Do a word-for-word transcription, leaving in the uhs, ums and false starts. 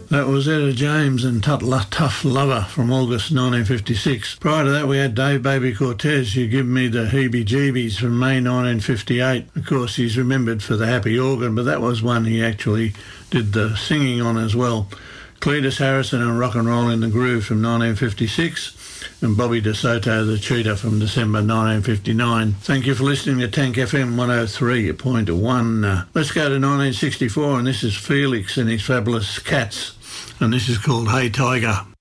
That was Etta James and Tut La- Tough Lover from August nineteen fifty-six. Prior to that, we had Dave Baby Cortez, You Give Me the Heebie-Jeebies from May nineteen fifty-eight. Of course, he's remembered for the Happy Organ, but that was one he actually did the singing on as well. Cletus Harrison and Rock and Roll in the Groove from nineteen fifty-six. And Bobby DeSoto, The Cheetah from December nineteen fifty-nine. Thank you for listening to Tank F M one oh three point one. Uh, let's go to nineteen sixty-four, and this is Felix and his Fabulous Cats, and this is called Hey Tiger.